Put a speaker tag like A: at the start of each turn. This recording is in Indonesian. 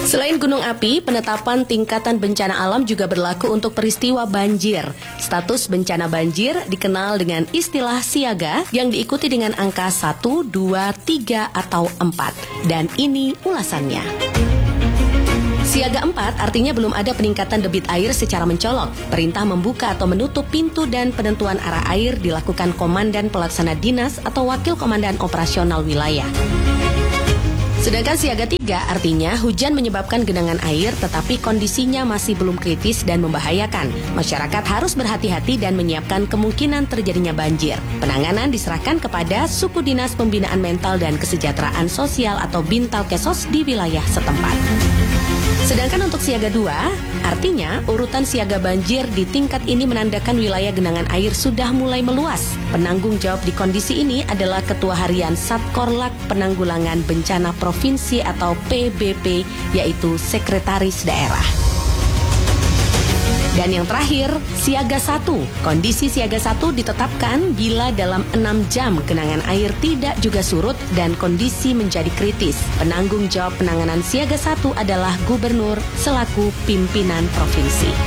A: Selain gunung api, penetapan tingkatan bencana alam juga berlaku untuk peristiwa banjir. Status bencana banjir dikenal dengan istilah siaga yang diikuti dengan angka 1, 2, 3, atau 4. Dan ini ulasannya. Siaga 4 artinya belum ada peningkatan debit air secara mencolok. Perintah membuka atau menutup pintu dan penentuan arah air dilakukan komandan pelaksana dinas atau wakil komandan operasional wilayah. Sedangkan siaga 3 artinya hujan menyebabkan genangan air tetapi kondisinya masih belum kritis dan membahayakan. Masyarakat harus berhati-hati dan menyiapkan kemungkinan terjadinya banjir. Penanganan diserahkan kepada Suku Dinas Pembinaan Mental dan Kesejahteraan Sosial atau Bintalkesos di wilayah setempat. Sedangkan untuk siaga 2, artinya urutan siaga banjir di tingkat ini menandakan wilayah genangan air sudah mulai meluas. Penanggung jawab di kondisi ini adalah Ketua Harian Satkorlak Penanggulangan Bencana Provinsi atau PBP, yaitu Sekretaris Daerah. Dan yang terakhir, siaga 1. Kondisi siaga 1 ditetapkan bila dalam 6 jam genangan air tidak juga surut dan kondisi menjadi kritis. Penanggung jawab penanganan siaga 1 adalah Gubernur selaku pimpinan provinsi.